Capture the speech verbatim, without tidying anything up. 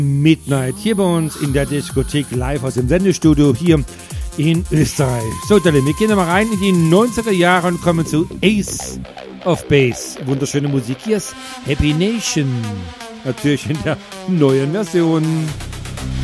Midnight hier bei uns in der Diskothek live aus dem Sendestudio hier in Österreich. So, Dale, wir gehen mal rein in die neunziger Jahre und kommen zu Ace of Base. Wunderschöne Musik. Hier ist Happy Nation. Natürlich in der neuen Version.